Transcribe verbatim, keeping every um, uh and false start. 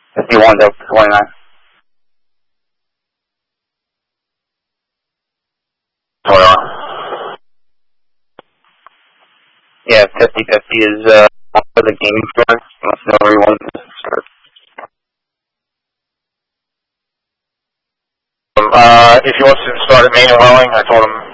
fifty-one Delta twenty-nine. twenty-one. Yeah, fifty fifty is uh, for the gaming store. Unless no where you want to start. Um, uh, if he wants to start at main and Welling, I told him